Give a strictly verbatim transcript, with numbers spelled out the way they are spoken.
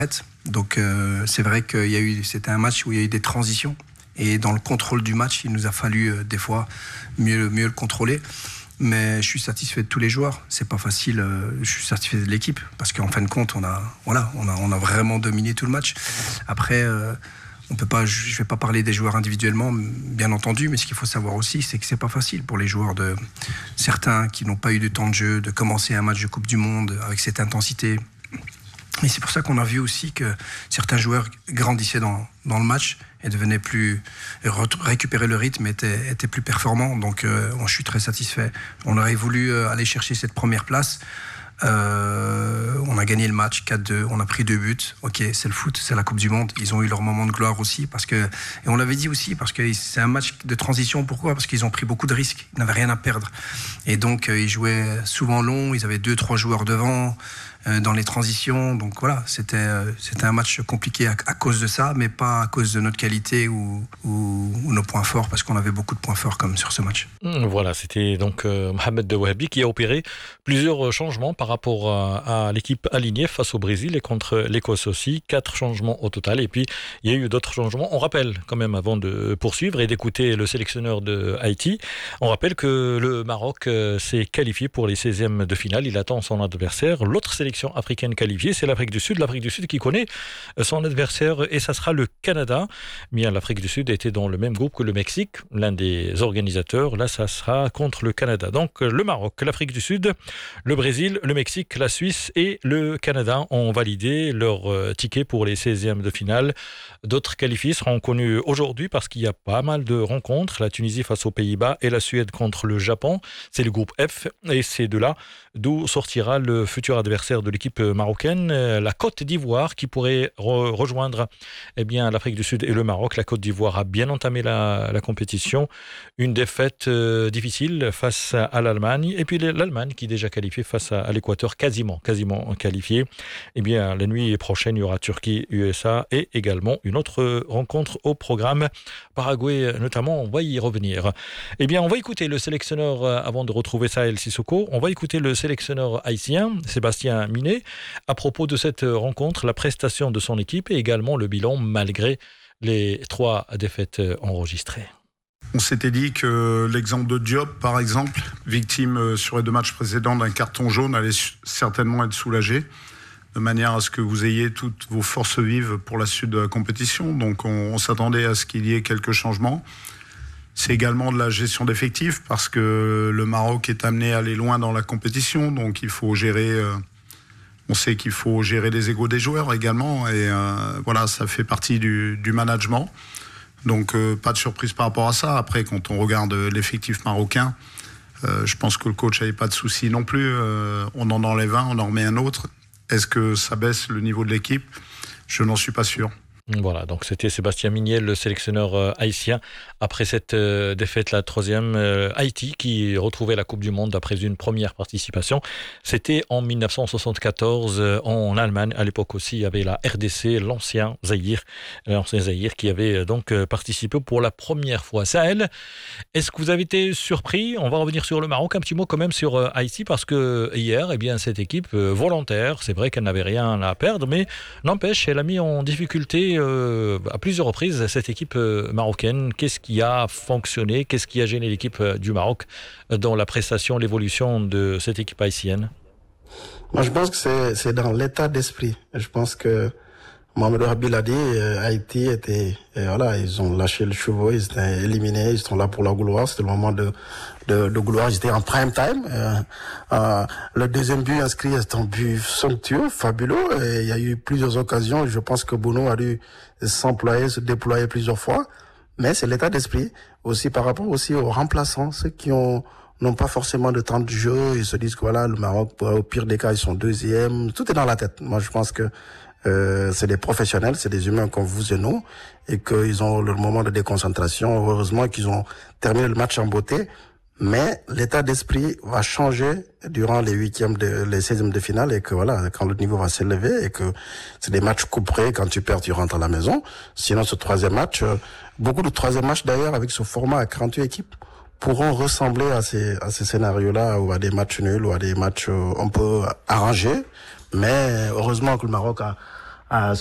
Donc euh, c'est vrai qu'il y a eu, c'était un match où il y a eu des transitions. Et dans le contrôle du match, il nous a fallu euh, des fois mieux, mieux le contrôler. Mais je suis satisfait de tous les joueurs. C'est pas facile. Euh, je suis satisfait de l'équipe parce qu'en fin de compte, on a, voilà, on a, on a vraiment dominé tout le match. Après, euh, on peut pas, je vais pas parler des joueurs individuellement, bien entendu, mais ce qu'il faut savoir aussi, c'est que c'est pas facile pour les joueurs de certains qui n'ont pas eu de temps de jeu, de commencer un match de Coupe du Monde avec cette intensité. Et c'est pour ça qu'on a vu aussi que certains joueurs grandissaient dans, dans le match et devenaient plus, récupérer le rythme, étaient, étaient plus performants. Donc, euh, je suis très satisfait. On aurait voulu aller chercher cette première place. Euh, on a gagné le match quatre deux, on a pris deux buts. Ok, c'est le foot, c'est la Coupe du Monde. Ils ont eu leur moment de gloire aussi parce que, et on l'avait dit aussi parce que c'est un match de transition. Pourquoi ? Parce qu'ils ont pris beaucoup de risques. Ils n'avaient rien à perdre. Et donc, euh, ils jouaient souvent long. Ils avaient deux, trois joueurs devant. Dans les transitions, donc voilà, c'était, c'était un match compliqué à, à cause de ça, mais pas à cause de notre qualité ou, ou, ou nos points forts, parce qu'on avait beaucoup de points forts comme sur ce match. Voilà, c'était donc euh, Mohamed Dewahbi qui a opéré plusieurs changements par rapport à, à l'équipe alignée face au Brésil et contre l'Écosse aussi, quatre changements au total, et puis il y a eu d'autres changements. On rappelle quand même, avant de poursuivre et d'écouter le sélectionneur de Haïti, on rappelle que le Maroc euh, s'est qualifié pour les seizièmes de finale, il attend son adversaire, l'autre sélection africaine qualifiée, c'est l'Afrique du Sud. L'Afrique du Sud qui connaît son adversaire et ça sera le Canada. Bien, l'Afrique du Sud était dans le même groupe que le Mexique, l'un des organisateurs. Là, ça sera contre le Canada. Donc, le Maroc, l'Afrique du Sud, le Brésil, le Mexique, la Suisse et le Canada ont validé leur euh, ticket pour les seizièmes de finale. D'autres qualifiés seront connus aujourd'hui parce qu'il y a pas mal de rencontres. La Tunisie face aux Pays-Bas et la Suède contre le Japon. C'est le groupe F et c'est de là d'où sortira le futur adversaire de l'équipe marocaine, la Côte d'Ivoire, qui pourrait re- rejoindre eh bien, l'Afrique du Sud et le Maroc. La Côte d'Ivoire a bien entamé la, la compétition. Une défaite euh, difficile face à l'Allemagne. Et puis l'Allemagne qui est déjà qualifiée face à, à l'Équateur, quasiment, quasiment qualifiée. Eh bien, la nuit prochaine, il y aura Turquie-U S A et également une autre rencontre au programme. Paraguay notamment, on va y revenir. Eh bien, on va écouter le sélectionneur, avant de retrouver Sahel Sissoko, on va écouter le sélectionneur haïtien, Sébastien Minet, à propos de cette rencontre, la prestation de son équipe et également le bilan malgré les trois défaites enregistrées. On s'était dit que l'exemple de Diop, par exemple, victime sur les deux matchs précédents d'un carton jaune, allait certainement être soulagé, de manière à ce que vous ayez toutes vos forces vives pour la suite de la compétition. Donc on, on s'attendait à ce qu'il y ait quelques changements. C'est également de la gestion d'effectifs parce que le Maroc est amené à aller loin dans la compétition, donc il faut gérer. Euh, on sait qu'il faut gérer les égos des joueurs également, et euh, voilà, ça fait partie du, du management. Donc euh, pas de surprise par rapport à ça. Après, quand on regarde l'effectif marocain, euh, je pense que le coach n'avait pas de souci non plus. Euh, on en enlève un, on en remet un autre. Est-ce que ça baisse le niveau de l'équipe ? Je n'en suis pas sûr. Voilà, donc c'était Sébastien Minet, le sélectionneur euh, haïtien, après cette euh, défaite, la troisième, euh, Haïti qui retrouvait la Coupe du Monde après une première participation. C'était en dix-neuf cent soixante-quatorze euh, en Allemagne. À l'époque aussi, il y avait la R D C, l'ancien Zaïre, l'ancien Zaïre qui avait euh, donc euh, participé pour la première fois. Sahel, est-ce que vous avez été surpris ? On va revenir sur le Maroc, un petit mot quand même sur euh, Haïti, parce que hier, eh bien, cette équipe euh, volontaire, c'est vrai qu'elle n'avait rien à perdre, mais n'empêche, elle a mis en difficulté Euh, à plusieurs reprises cette équipe euh, marocaine. Qu'est-ce qui a fonctionné ? Qu'est-ce qui a gêné l'équipe euh, du Maroc dans la prestation, l'évolution de cette équipe haïtienne ? Moi, je pense que c'est, c'est dans l'état d'esprit. Je pense que Mohamed Dewahbi l'a dit, euh, Haïti était, et voilà, ils ont lâché le chevaux, ils étaient éliminés, ils sont là pour la gloire, c'était le moment de, de, de gloire, ils étaient en prime time. Euh, euh, le deuxième but inscrit, c'est un but somptueux, fabuleux, et il y a eu plusieurs occasions, je pense que Bono a dû s'employer, se déployer plusieurs fois, mais c'est l'état d'esprit, aussi par rapport aussi aux remplaçants, ceux qui ont, n'ont pas forcément de temps de jeu, ils se disent que voilà, le Maroc, au pire des cas, ils sont deuxième, tout est dans la tête. Moi, je pense que Euh, c'est des professionnels, c'est des humains comme vous et nous, et qu'ils ont leur moment de déconcentration. Heureusement qu'ils ont terminé le match en beauté, mais l'état d'esprit va changer durant les huitièmes, de, les seizièmes de finale, et que voilà, quand le niveau va s'élever, et que c'est des matchs couperés, quand tu perds, tu rentres à la maison. Sinon, ce troisième match, euh, beaucoup de troisième matchs d'ailleurs, avec ce format à quarante-huit équipes, pourront ressembler à ces, à ces scénarios-là, ou à des matchs nuls, ou à des matchs euh, un peu arrangés. Mais heureusement que le Maroc a, à